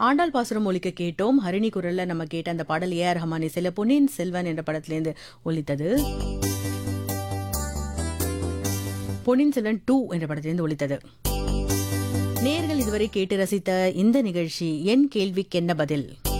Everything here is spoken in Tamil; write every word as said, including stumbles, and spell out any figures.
ஆண்டாள் பாசுரம் ஒலிக்க கேட்டோம். ஹரிணி குரல்ல நம்ம கேட்ட அந்த பாடல் ஏ ஆர் ரஹ்மான் இசையில பொன்னியின் செல்வன் என்ற படத்திலிருந்து ஒலித்தது. பொன்னியின் செல்வன் டூ என்ற படத்திலிருந்து ஒலித்தது. நேயர்கள் இதுவரை கேட்டு ரசித்த இந்த நிகழ்ச்சி என் கேள்விக்கு என்ன பதில்.